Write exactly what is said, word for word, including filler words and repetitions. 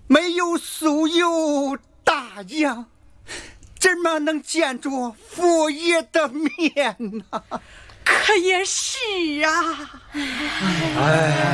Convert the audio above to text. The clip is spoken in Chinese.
没有酥油大洋，怎么能见着佛爷的面呢？ 可也是啊。 哎。